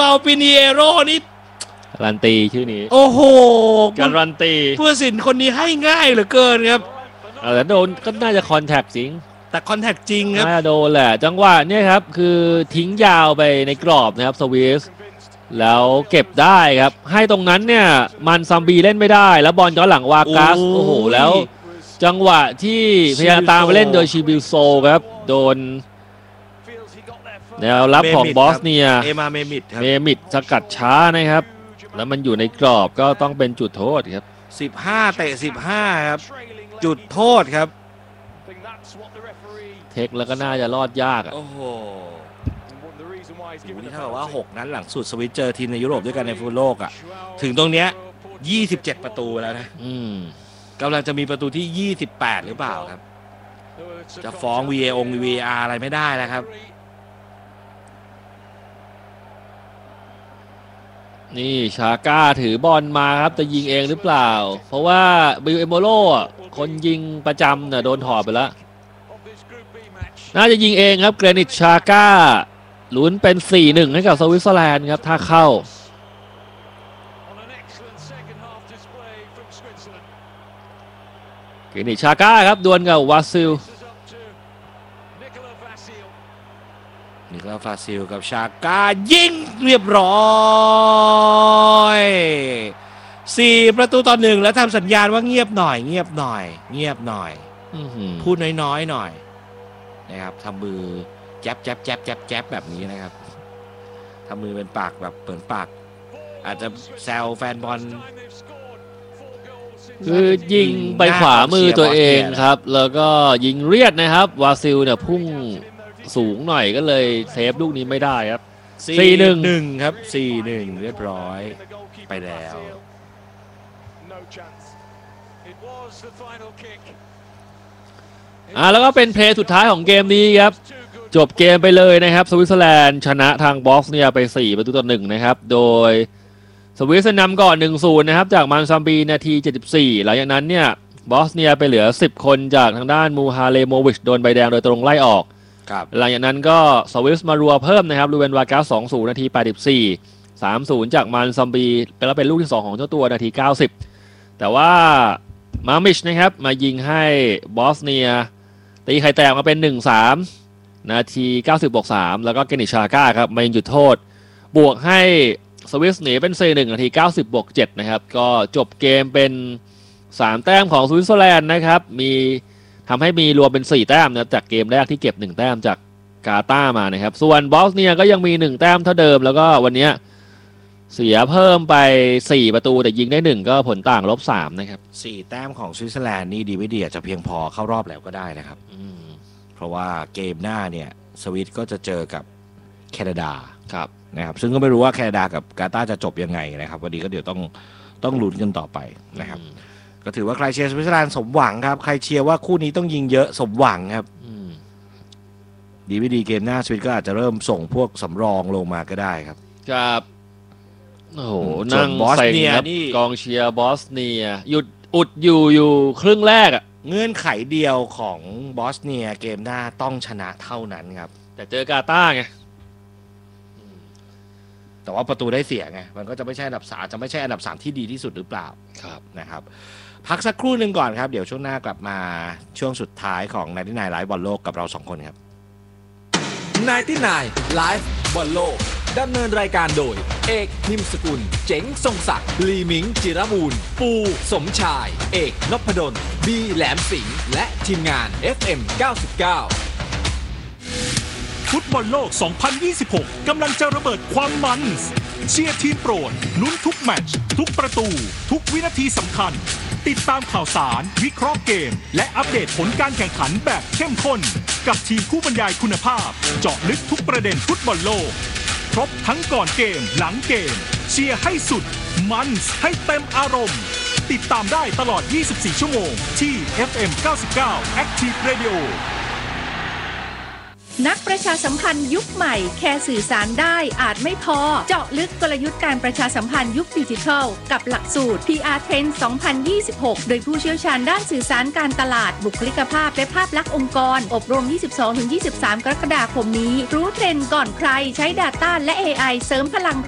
อัลปิเนียโรนี่การันตีชื่อนี้โอ้โหการันตีผู้ตัดสินคนนี้ให้ง่ายเหลือเกินครับแต่โดนก็น่าจะคอนแทคจริงแต่คอนแทคจริงครับน่าโดนแหละจังหวะเนี่ยครับคือทิ้งยาวไปในกรอบนะครับสวิสแล้วเก็บได้ครับให้ตรงนั้นเนี่ยมันซัมบีเล่นไม่ได้แล้วบอลย้อนหลังวากัสโอ้โหแล้วจังหวะที่พยายามตามไปเล่นโดยชิบิลโซครับโดนแนวรับของบอสเนียเอมาเมมิดสกัดช้านะครับแล้วมันอยู่ในกรอบก็ต้องเป็นจุดโทษครับ 15เตะ15ครับจุดโทษครับเทคแล้วก็น่าจะรอดยากโอ้โหนี่เท่ากับว่า6นัดหลังสุดสวิตเจอทีมในยุโรปด้วยกันในฟุตบอลโลกอ่ะถึงตรงเนี้ย27ประตูแล้วนะกำลังจะมีประตูที่28หรือเปล่าครับจะฟ้อง VAR อะไรไม่ได้แล้วครับนี่ชาก้าถือบอลมาครับจะยิงเองหรือเปล่าเพราะว่าบิลเอโมโลคนยิงประจำเนี่ยโดนถอดไปแล้วน่าจะยิงเองครับเกรนิตชาก้าลุ้นเป็น 4-1 ให้กับสวิตเซอร์แลนด์ครับถ้าเข้าเกรนิตชาก้าครับดวลกับวาซิลนิโคลัสฟาซิลกับชาก้ายิงเรียบร้อย4ประตูต่อ1แล้วทำสัญญาณว่าเงียบหน่อยพูดน้อยหน่อยนะครับทำมือแจ๊บแบบนี้นะครับทำมือเป็นปากแบบเปิดปากอาจจะแซวแฟนบอลคือยิงไปขวามือตัวเองครับแล้วก็ยิงเรียดนะครับวาซิลเนี่ยพุ่งสูงหน่อยก็เลยเซฟลูกนี้ไม่ได้ครับ 4-1 ครับ 4-1 เรียบร้อยไปแล้วแล้วก็เป็นเพลย์สุดท้ายของเกมนี้ครับจบเกมไปเลยนะครับสวิตเซอร์แลนด์ชนะทางบอสเนียไป4ประตูต่อ1นะครับโดยสวิสนำก่อน 1-0 นะครับจากมันซัมบีนาที74หลังจากนั้นเนี่ยบอสเนียไปเหลือ10คนจากทางด้านมูฮาเลโมวิชโดนใบแดงโดยตรงไล่ออกหลังจากนั้นก็สวิสมารัวเพิ่มนะครับลูเวนวากัส 2-0 นาที84 3-0 จากมันซัมบีเป็นลูกที่2ของเจ้าตัวนาที90แต่ว่ามามิชนะครับมายิงให้บอสเนียตีไข่แตกมาเป็น 1-3 นาที 90+3 แล้วก็เกนิชาก้าครับมายิงจุดโทษบวกให้สวิสหนีเป็น 4-1 นาที 90+7 นะครับก็จบเกมเป็น3แต้มของสวิตเซอร์แลนด์นะครับทำให้มีรวมเป็น4แต้มนะจากเกมแรกที่เก็บ1แต้มจากกาตาร์มานะครับส่วนบอสเนียก็ยังมี1แต้มเท่าเดิมแล้วก็วันนี้เสียเพิ่มไป4ประตูแต่ยิงได้1ก็ผลต่าง-3นะครับ 4แต้มของสวิตเซอร์แลนด์นี่ดีไม่ดีอาจจะเพียงพอเข้ารอบแล้วก็ได้นะครับเพราะว่าเกมหน้าเนี่ยสวิตก็จะเจอกับแคนาดาครับนะครับซึ่งก็ไม่รู้ว่าแคนาดากับกาตาร์จะจบยังไงนะครับวันนี้ก็เดี๋ยวต้องลุ้นกันต่อไปนะครับก็ถือว่าใครเชียร์สวิตเซอร์แลนด์สมหวังครับใครเชียร์ว่าคู่นี้ต้องยิงเยอะสมหวังครับดีไม่ดีเกมหน้าสวิตก็อาจจะเริ่มส่งพวกสำรองลงมาก็ได้ครับครับโอ้โหนั่งบอสเนียนี่กองเชียร์บอสเนียหยุดอุดอยู่ครึ่งแรกอ่ะเงื่อนไขเดียวของบอสเนียเกมหน้าต้องชนะเท่านั้นครับแต่เจอกาตาร์ไงแต่ว่าประตูได้เสียไงมันก็จะไม่ใช่อันดับ3จะไม่ใช่อันดับ3ที่ดีที่สุดหรือเปล่านะครับพักสักครู่หนึ่งก่อนครับเดี๋ยวช่วงหน้ากลับมาช่วงสุดท้ายของ99 Live บอลโลกกับเรา2คนครับ 99 Live บอลโลกดำเนินรายการโดยเอกนิมสกุลเจ๋งทรงศักดิ์ลีมิงจิรบูรณ์ปูสมชายเอกนพดลบีแหลมสิงห์และทีมงาน FM 99 ฟุตบอลโลก 2026 กำลังจะระเบิดความมันเชียร์ทีมโปรดลุ้นทุกแมตช์ทุกประตูทุกวินาทีสำคัญติดตามข่าวสารวิเคราะห์เกมและอัปเดตผลการแข่งขันแบบเข้มข้นกับทีมผู้บรรยายคุณภาพเจาะลึกทุกประเด็นฟุตบอลโลกครบทั้งก่อนเกมหลังเกมเชียร์ให้สุดมันให้เต็มอารมณ์ติดตามได้ตลอด 24 ชั่วโมงที่ FM 99 Active Radio นักประชาสัมพันธ์ยุคใหม่แค่สื่อสารได้อาจไม่พอเจาะลึกกลยุทธ์การประชาสัมพันธ์ยุคดิจิทัลกับหลักสูตร PR Trend 2026 โดยผู้เชี่ยวชาญด้านสื่อสารการตลาดบุคลิกภาพและภาพลักษณ์องค์กรอบรม 22-23 กรกฎาคมนี้รู้เทรนด์ก่อนใครใช้ Data และ AI เสริมพลัง